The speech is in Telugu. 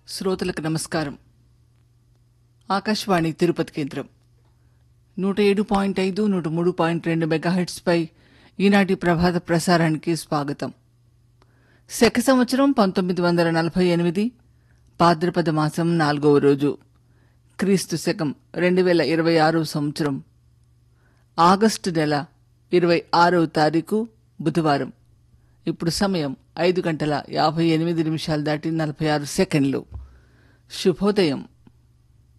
శ్రోతలకు నమస్కారం. ఆకాశవాణి తిరుపతి కేంద్రం 107.5 103.2 మెగాహెర్ట్జ్పై ఈనాటి ప్రభాత ప్రసారానికి స్వాగతం. శక సంవత్సరం 1948 భాద్రపద మాసం 4వ రోజు, క్రీస్తు శకం 2026 సంవత్సరం ఆగస్టు నెల 26వ తారీఖు బుధవారం. ఇప్పుడు సమయం 5:58 దాటి 46 సెకండ్లు. శుభోదయం.